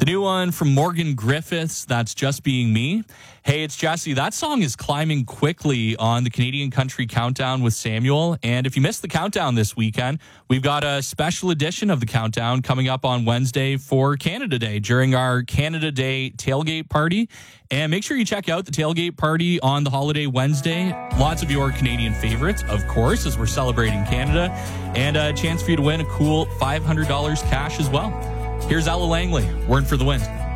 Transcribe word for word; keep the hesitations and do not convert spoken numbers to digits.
The new one from Morgan Griffiths, that's Just Being Me. Hey, it's Jesse. That song is climbing quickly on the Canadian Country Countdown with Samuel. And if you missed the countdown this weekend, we've got a special edition of the countdown coming up on Wednesday for Canada Day during our Canada Day tailgate party. And make sure you check out the tailgate party on the holiday Wednesday. Lots of your Canadian favorites, of course, as we're celebrating Canada. And a chance for you to win a cool five hundred dollars cash as well. Here's Ella Langley, Word for the Wind.